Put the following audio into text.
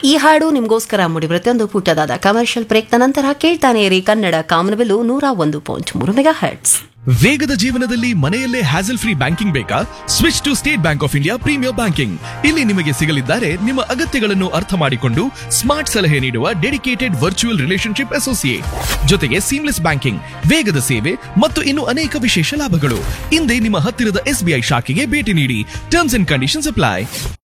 ಈ ಹಾಡು ನಿಮಗೋಸ್ಕರ ಮೂಡಿಬರುತ್ತೆ ಒಂದು ಪುಟ್ಟದಾದ ಕಮರ್ಷಿಯಲ್ ಬ್ರೇಕ್ನ ನಂತರ ಕೇಳ್ತಾನೆ ಇರಿ ಕನ್ನಡ ಕಾಮನಬಿಲ್ಲು 101.3 ಮೆಗಾ ಹರ್ಟ್ಸ್. ವೇಗದ ಜೀವನದಲ್ಲಿ ಮನೆಯಲ್ಲೇ ಹ್ಯಾಸಲ್ ಫ್ರೀ ಬ್ಯಾಂಕಿಂಗ್ ಬೇಕಾ? Switch to state bank of India premier banking. ಇಲ್ಲಿ ನಿಮಗೆ ಸಿಗಲಿದ್ದಾರೆ ನಿಮ್ಮ ಅಗತ್ಯಗಳನ್ನು ಅರ್ಥ ಮಾಡಿಕೊಂಡು ಸ್ಮಾರ್ಟ್ ಸಲಹೆ ನೀಡುವ ಡೆಡಿಕೇಟೆಡ್ ವರ್ಚುವಲ್ ರಿಲೇಶನ್ಶಿಪ್ ಅಸೋಸಿಯೇಟ್, ಜೊತೆಗೆ ಸೀಮ್ಲೆಸ್ ಬ್ಯಾಂಕಿಂಗ್, ವೇಗದ ಸೇವೆ ಮತ್ತು ಇನ್ನು ಅನೇಕ ವಿಶೇಷ ಲಾಭಗಳು. ಹಿಂದೆ ನಿಮ್ಮ ಹತ್ತಿರದ SBI ಶಾಖೆಗೆ ಭೇಟಿ ನೀಡಿ. Terms and conditions apply.